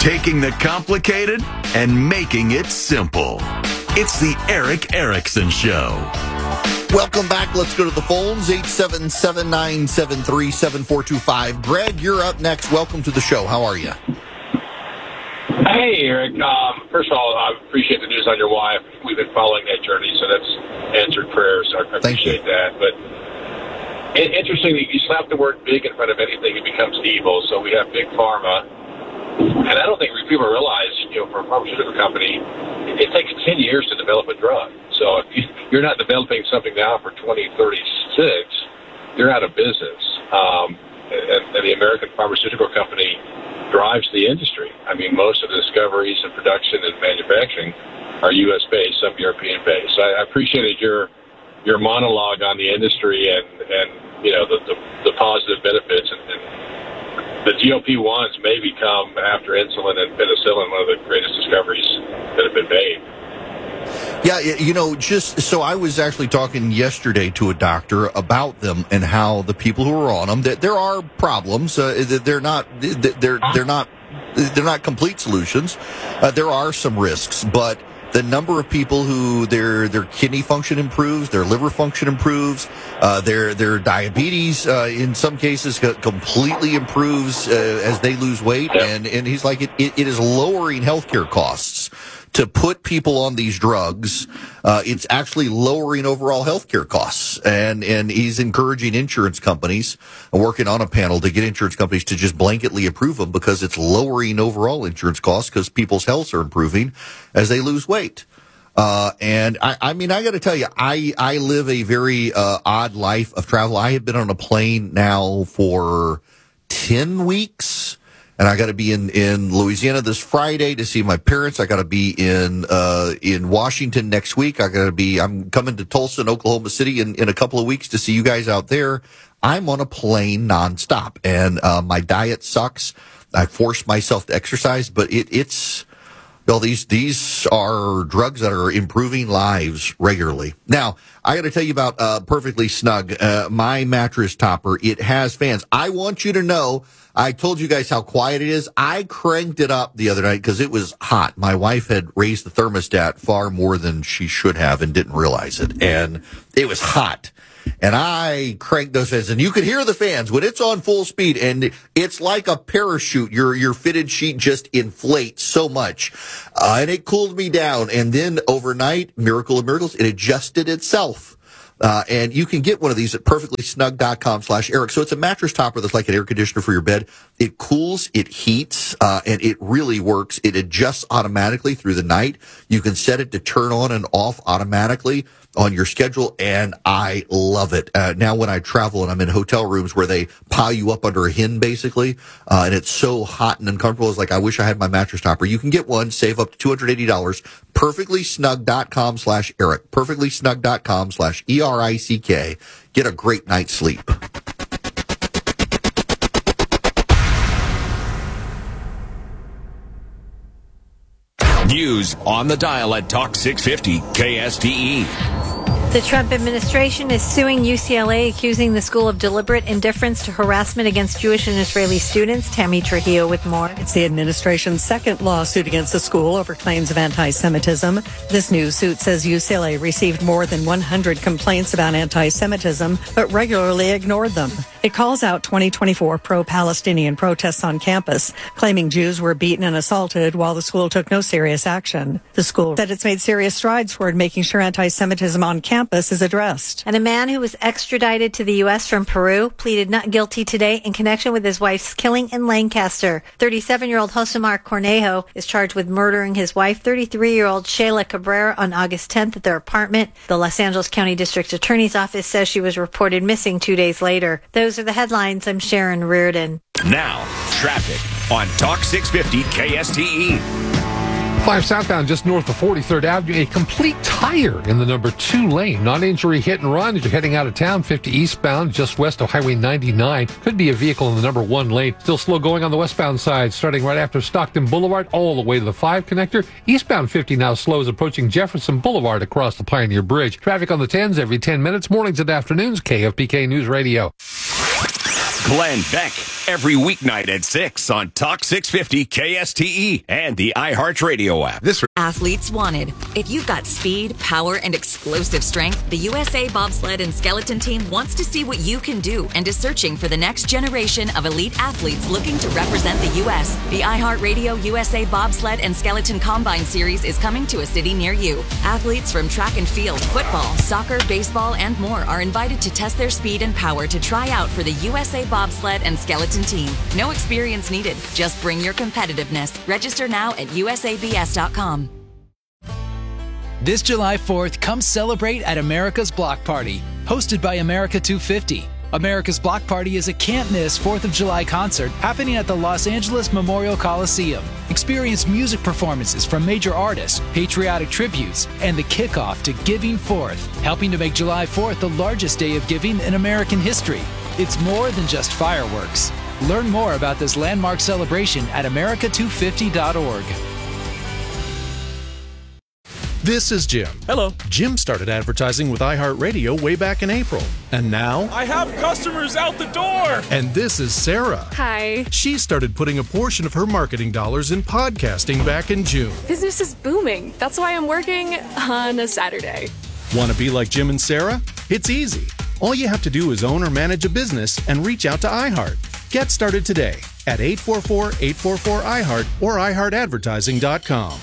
taking the complicated and making it simple. It's the Erick Erickson Show. Welcome back. Let's go to the phones, 877-973-7425. Greg, you're up next. Welcome to the show. How are you? Hey, Eric. First of all, I appreciate the news on your wife. We've been following that journey, so that's answered prayers. So I appreciate that. But interesting that you slap the word big in front of anything, it becomes evil. So we have big pharma. And I don't think people realize, for a pharmaceutical company, it takes 10 years to develop a drug. So if you're not developing something now for 2036, you're out of business. And the American pharmaceutical company drives the industry. I mean, most of the discoveries and production and manufacturing are U.S.-based, some European-based. So I appreciated your monologue on the industry and the positive benefits. And the GLP-1s may become, after insulin and penicillin, one of the greatest discoveries that have been made. Yeah, just so I was actually talking yesterday to a doctor about them and how the people who are on them, that there are problems. They're not complete solutions. There are some risks, but the number of people who their kidney function improves, their liver function improves, their diabetes in some cases completely improves as they lose weight, and he's like it is lowering healthcare costs. To put people on these drugs, it's actually lowering overall healthcare costs. And he's encouraging insurance companies, working on a panel to get insurance companies to just blanketly approve them because it's lowering overall insurance costs because people's healths are improving as they lose weight. And I mean, I got to tell you, I live a very odd life of travel. I have been on a plane now for 10 weeks. And I got to be in Louisiana this Friday to see my parents. I got to be in Washington next week. I'm coming to Tulsa and Oklahoma City in a couple of weeks to see you guys out there. I'm on a plane nonstop, and my diet sucks. I force myself to exercise, but these are drugs that are improving lives regularly. Now, I got to tell you about Perfectly Snug, my mattress topper. It has fans. I want you to know, I told you guys how quiet it is. I cranked it up the other night because it was hot. My wife had raised the thermostat far more than she should have and didn't realize it. And it was hot. And I cranked those fans, and you could hear the fans when it's on full speed, and it's like a parachute. Your fitted sheet just inflates so much, and it cooled me down. And then overnight, miracle of miracles, it adjusted itself. And you can get one of these at perfectlysnug.com/Eric. So it's a mattress topper that's like an air conditioner for your bed. It cools, it heats, and it really works. It adjusts automatically through the night. You can set it to turn on and off automatically on your schedule, and I love it. Now when I travel and I'm in hotel rooms where they pile you up under a hin, basically, and it's so hot and uncomfortable, it's like, I wish I had my mattress topper. You can get one, save up to $280, perfectlysnug.com/Eric, perfectlysnug.com/ERICK. Get a great night's sleep. News on the dial at Talk 650 KSTE. The Trump administration is suing UCLA, accusing the school of deliberate indifference to harassment against Jewish and Israeli students. Tammy Trujillo with more. It's the administration's second lawsuit against the school over claims of anti-Semitism. This new suit says UCLA received more than 100 complaints about anti-Semitism, but regularly ignored them. It calls out 2024 pro-Palestinian protests on campus, claiming Jews were beaten and assaulted while the school took no serious action. The school said it's made serious strides toward making sure anti-Semitism on campus is addressed. And a man who was extradited to the U.S. from Peru pleaded not guilty today in connection with his wife's killing in Lancaster. 37-year-old Josemar Cornejo is charged with murdering his wife, 33-year-old Shayla Cabrera, on August 10th at their apartment. The Los Angeles County District Attorney's Office says she was reported missing 2 days later. Those are the headlines. I'm Sharon Reardon. Now, traffic on Talk 650 KSTE. 5 southbound just north of 43rd Avenue, a complete tire in the number 2 lane. Non-injury hit and run as you're heading out of town. 50 eastbound just west of Highway 99. Could be a vehicle in the number 1 lane. Still slow going on the westbound side, starting right after Stockton Boulevard all the way to the 5 connector. Eastbound 50 now slows approaching Jefferson Boulevard across the Pioneer Bridge. Traffic on the 10s every 10 minutes, mornings and afternoons. KFPK News Radio. Glenn Beck, every weeknight at 6 on Talk 650 KSTE and the iHeartRadio app. Athletes wanted. If you've got speed, power, and explosive strength, the USA Bobsled and Skeleton Team wants to see what you can do and is searching for the next generation of elite athletes looking to represent the U.S. The iHeartRadio USA Bobsled and Skeleton Combine Series is coming to a city near you. Athletes from track and field, football, soccer, baseball, and more are invited to test their speed and power to try out for the USA Bobsled and Skeleton Team. No experience needed. Just bring your competitiveness. Register now at usabs.com. This July 4th, come celebrate at America's Block Party, hosted by America 250. America's Block Party is a can't-miss 4th of July concert happening at the Los Angeles Memorial Coliseum. Experience music performances from major artists, patriotic tributes, and the kickoff to Giving Forth, helping to make July 4th the largest day of giving in American history. It's more than just fireworks. Learn more about this landmark celebration at america250.org. This is Jim. Hello. Jim started advertising with iHeartRadio way back in April. And now... I have customers out the door! And this is Sarah. Hi. She started putting a portion of her marketing dollars in podcasting back in June. Business is booming. That's why I'm working on a Saturday. Want to be like Jim and Sarah? It's easy. All you have to do is own or manage a business and reach out to iHeart. Get started today at 844-844-iHeart or iHeartAdvertising.com.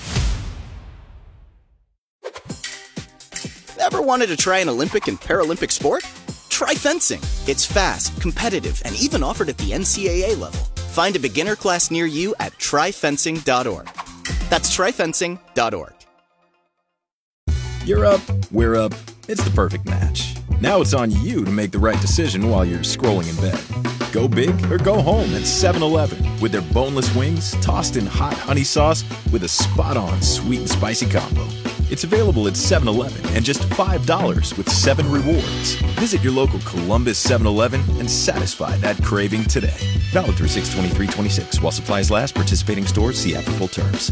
Ever wanted to try an Olympic and Paralympic sport? Try fencing. It's fast, competitive, and even offered at the NCAA level. Find a beginner class near you at tryfencing.org. That's tryfencing.org. You're up, we're up. It's the perfect match. Now it's on you to make the right decision while you're scrolling in bed. Go big or go home at 7-Eleven with their boneless wings tossed in hot honey sauce with a spot-on sweet and spicy combo. It's available at 7-Eleven and just $5 with 7 rewards. Visit your local Columbus 7-Eleven and satisfy that craving today. Valid through 6/23/26. While supplies last, participating stores see app for full terms.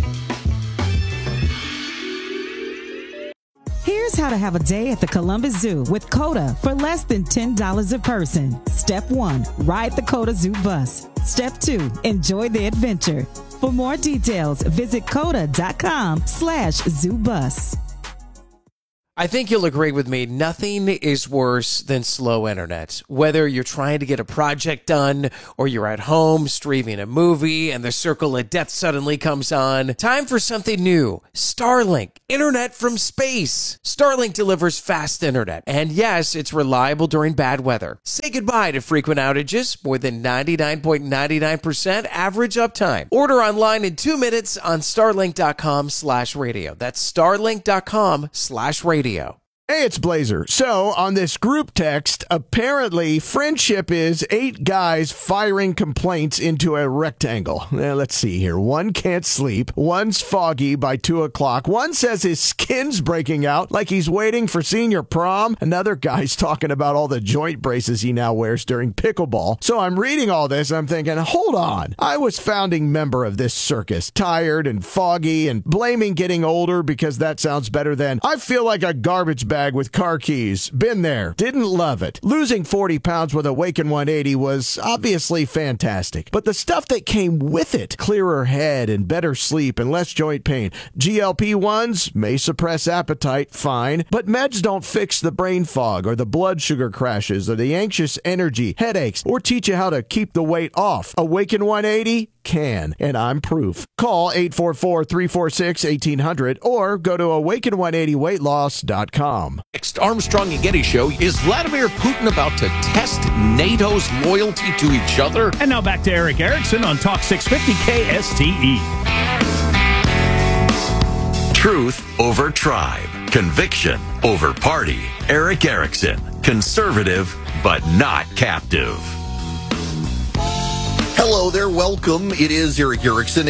Here's how to have a day at the Columbus Zoo with COTA for less than $10 a person. Step 1, ride the COTA Zoo bus. Step 2, enjoy the adventure. For more details, visit COTA.com/ZooBus. I think you'll agree with me, nothing is worse than slow internet. Whether you're trying to get a project done or you're at home streaming a movie and the circle of death suddenly comes on, time for something new. Starlink, internet from space. Starlink delivers fast internet. And yes, it's reliable during bad weather. Say goodbye to frequent outages, more than 99.99% average uptime. Order online in 2 minutes on starlink.com/radio. That's starlink.com/radio. Hey, it's Blazer. So, on this group text, apparently friendship is 8 guys firing complaints into a rectangle. Let's see here. One can't sleep. One's foggy by 2 o'clock. One says his skin's breaking out like he's waiting for senior prom. Another guy's talking about all the joint braces he now wears during pickleball. So I'm reading all this and I'm thinking, hold on. I was founding member of this circus, tired and foggy and blaming getting older because that sounds better than I feel like a garbage bag with car keys. Been there. Didn't love it. Losing 40 pounds with Awaken 180 was obviously fantastic. But the stuff that came with it, clearer head and better sleep and less joint pain. GLP-1s may suppress appetite, fine. But meds don't fix the brain fog or the blood sugar crashes or the anxious energy, headaches, or teach you how to keep the weight off. Awaken 180 can, and I'm proof. Call 844-346-1800 or go to awaken180weightloss.com. Next Armstrong and Getty show, is Vladimir Putin about to test NATO's loyalty to each other? And now back to Eric Erickson on Talk 650 KSTE. Truth over tribe. Conviction over party. Eric Erickson. Conservative, but not captive. Hello there, welcome. It is Eric Erickson,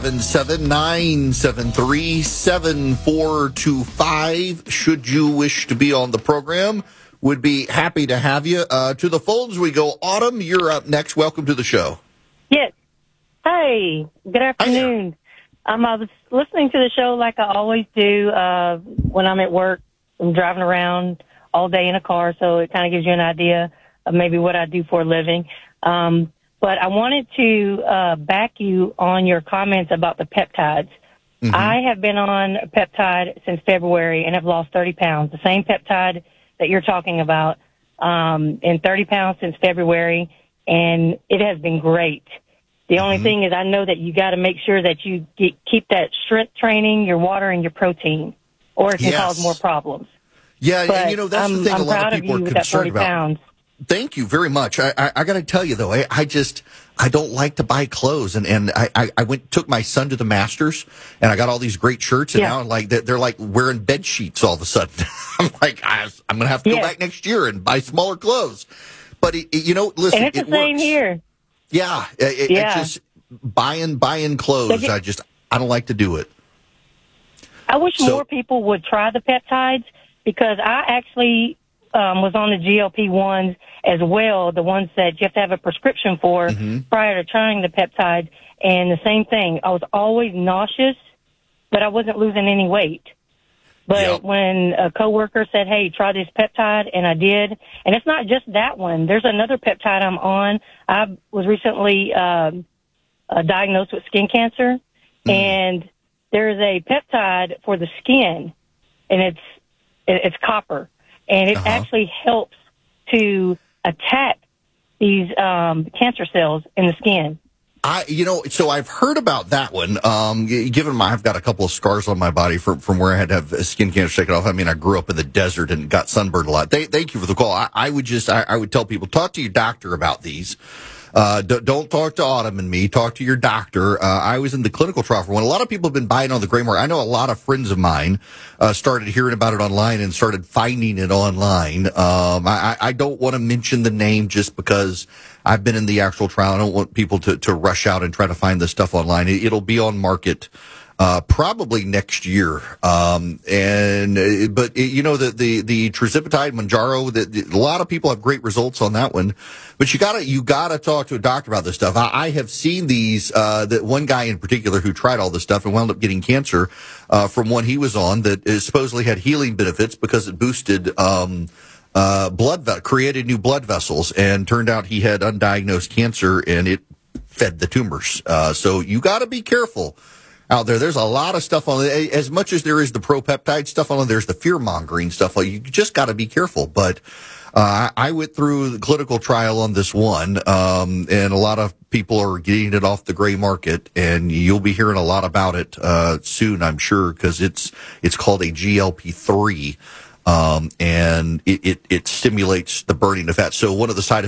877-973-7425. Should you wish to be on the program, would be happy to have you. To the phones we go. Autumn, you're up next. Welcome to the show. Yes. Hey, good afternoon. I was listening to the show like I always do when I'm at work. I'm driving around all day in a car, so it kind of gives you an idea of maybe what I do for a living. But I wanted to back you on your comments about the peptides. Mm-hmm. I have been on a peptide since February and have lost 30 pounds. The same peptide that you're talking about, and 30 pounds since February, and it has been great. The only thing is I know that you got to make sure that you keep that strength training, your water, and your protein, or it can cause more problems. Yeah, but and that's the thing a lot of people are concerned about. Pounds. Thank you very much. I got to tell you though, I don't like to buy clothes, and I took my son to the Masters, and I got all these great shirts, and now they're like wearing bed sheets all of a sudden. I'm like, I'm gonna have to go back next year and buy smaller clothes. But listen, and it's the same here. Yeah, it's just buying clothes. I don't like to do it. I wish more people would try the peptides, because I actually was on the GLP-1s as well, the ones that you have to have a prescription for prior to trying the peptide. And the same thing, I was always nauseous, but I wasn't losing any weight. But when a coworker said, hey, try this peptide, and I did. And it's not just that one. There's another peptide I'm on. I was recently diagnosed with skin cancer, and there's a peptide for the skin, and it's copper. And it actually helps to attack these cancer cells in the skin. So I've heard about that one. Given I've got a couple of scars on my body from where I had to have skin cancer taken off. I mean, I grew up in the desert and got sunburned a lot. Thank you for the call. I would tell people, talk to your doctor about these. Don't talk to Autumn and me. Talk to your doctor. I was in the clinical trial for one. A lot of people have been buying on the gray market. I know a lot of friends of mine started hearing about it online and started finding it online. I don't want to mention the name just because I've been in the actual trial. I don't want people to rush out and try to find this stuff online. It'll be on market probably next year. The Trizipatide Mounjaro, a lot of people have great results on that one, but you gotta talk to a doctor about this stuff. I have seen these, that one guy in particular who tried all this stuff and wound up getting cancer, from one he was on that supposedly had healing benefits because it boosted, created new blood vessels, and turned out he had undiagnosed cancer and it fed the tumors. So you gotta be careful out there. There's a lot of stuff on it. As much as there is the pro-peptide stuff on it, there's the fear-mongering stuff. You just got to be careful. But I went through the clinical trial on this one, and a lot of people are getting it off the gray market, and you'll be hearing a lot about it soon, I'm sure, because it's called a GLP-3. And it stimulates the burning of fat. So one of the side effects